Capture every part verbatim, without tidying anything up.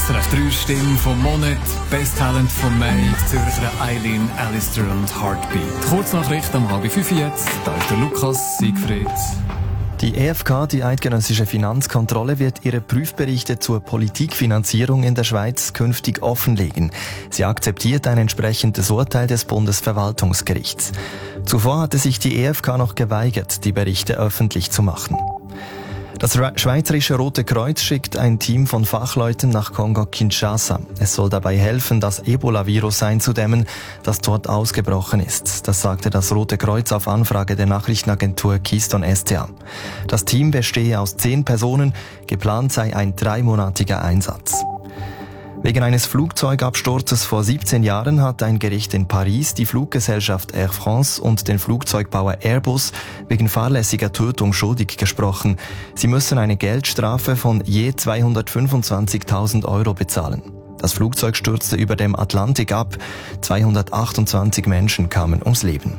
S R F drei Stimme vom Monat, Best Talent vom Mai, Zürcher Eileen, Alistair und Heartbeat. Kurznachricht am halb fünf jetzt, da ist der Lukas Siegfried. Die E F K, die Eidgenössische Finanzkontrolle, wird ihre Prüfberichte zur Politikfinanzierung in der Schweiz künftig offenlegen. Sie akzeptiert ein entsprechendes Urteil des Bundesverwaltungsgerichts. Zuvor hatte sich die E F K noch geweigert, die Berichte öffentlich zu machen. Das Schweizerische Rote Kreuz schickt ein Team von Fachleuten nach Kongo-Kinshasa. Es soll dabei helfen, das Ebola-Virus einzudämmen, das dort ausgebrochen ist. Das sagte das Rote Kreuz auf Anfrage der Nachrichtenagentur Keystone S T A. Das Team bestehe aus zehn Personen, geplant sei ein dreimonatiger Einsatz. Wegen eines Flugzeugabsturzes vor siebzehn Jahren hat ein Gericht in Paris die Fluggesellschaft Air France und den Flugzeugbauer Airbus wegen fahrlässiger Tötung schuldig gesprochen. Sie müssen eine Geldstrafe von je zweihundertfünfundzwanzigtausend Euro bezahlen. Das Flugzeug stürzte über dem Atlantik ab. zweihundertachtundzwanzig Menschen kamen ums Leben.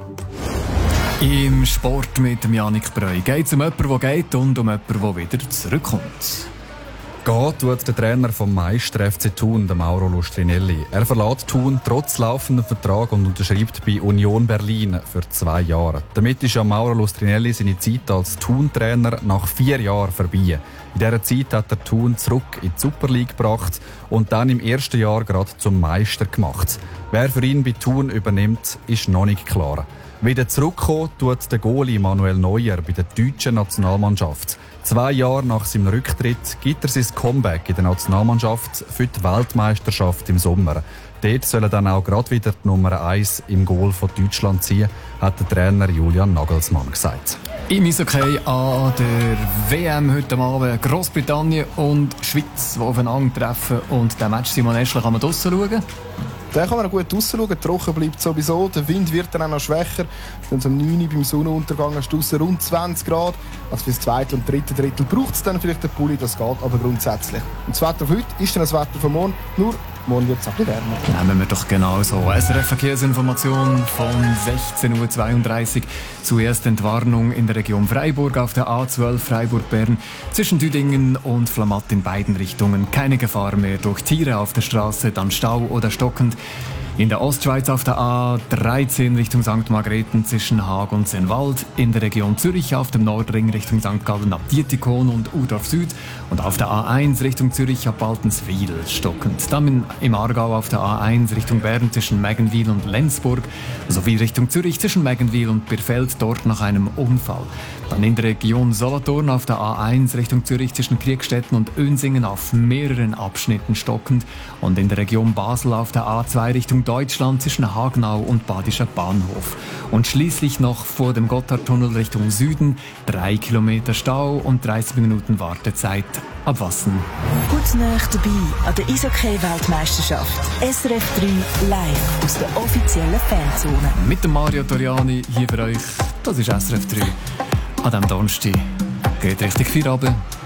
Im Sport mit dem Yannick Breu geht es um jemanden, der geht und um jemanden, der wieder zurückkommt. Geht tut der Trainer vom Meister F C Thun, der Mauro Lustrinelli. Er verlässt Thun trotz laufendem Vertrag und unterschreibt bei Union Berlin für zwei Jahre. Damit ist ja Mauro Lustrinelli seine Zeit als Thun-Trainer nach vier Jahren vorbei. In dieser Zeit hat er Thun zurück in die Super League gebracht und dann im ersten Jahr gerade zum Meister gemacht. Wer für ihn bei Thun übernimmt, ist noch nicht klar. Wieder zurückkommen tut der Goalie Manuel Neuer bei der deutschen Nationalmannschaft. Zwei Jahre nach seinem Rücktritt gibt er sein Comeback in der Nationalmannschaft für die Weltmeisterschaft im Sommer. Dort soll er dann auch gerade wieder die Nummer eins im Goal von Deutschland ziehen, hat der Trainer Julian Nagelsmann gesagt. Im Eishockey an der W M heute Abend Großbritannien und Schweiz, die aufeinandertreffen. Und den Match Simon Eschler kann man draussen schauen. Den kann man auch gut draussen schauen. Trocken bleibt sowieso. Der Wind wird dann auch noch schwächer. Dann um neun Uhr beim Sonnenuntergang hast du draussen rund zwanzig Grad. Also für das zweite und dritte Drittel braucht es dann vielleicht den Pulli. Das geht aber grundsätzlich. Und das Wetter von heute ist dann das Wetter von morgen. Nur morgen wird es auch ein bisschen wärmer. Nehmen wir doch genau so. S R F Verkehrsinformation von sechzehn Uhr zweiunddreißig. Zuerst Entwarnung in der Region Freiburg auf der A zwölf Freiburg-Bern. Zwischen Düdingen und Flamatt in beiden Richtungen. Keine Gefahr mehr durch Tiere auf der Straße, dann Stau oder stockend. In der Ostschweiz auf der A dreizehn Richtung Sankt Margrethen zwischen Haag und Sennwald. In der Region Zürich auf dem Nordring Richtung Sankt Gallen ab Dietikon und Udorf Süd. Und auf der A eins Richtung Zürich ab Baltenswil stockend. Dann im Aargau auf der A eins Richtung Bern zwischen Meggenwil und Lenzburg. Sowie Richtung Zürich zwischen Meggenwil und Birfeld, dort nach einem Unfall. Dann in der Region Solothurn auf der A eins Richtung Zürich zwischen Kriegstetten und Önsingen auf mehreren Abschnitten stockend. Und in der Region Basel auf der A zwei Richtung Deutschland zwischen Hagenau und Badischer Bahnhof. Und schließlich noch vor dem Gotthardtunnel Richtung Süden drei Kilometer Stau und dreißig Minuten Wartezeit ab Wassen. Gut nach dabei an der Eishockey-Weltmeisterschaft. S R F drei live aus der offiziellen Fanzone. Mit dem Mario Toriani hier für euch. Das ist S R F drei. An diesem Donnerstag geht richtig viel runter.